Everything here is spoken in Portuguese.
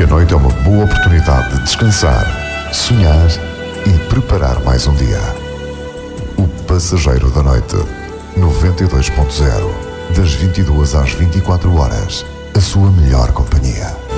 noite é uma boa oportunidade de descansar, sonhar e preparar mais um dia. O Passageiro da Noite, 92.0, das 22 às 24 horas, a sua melhor companhia.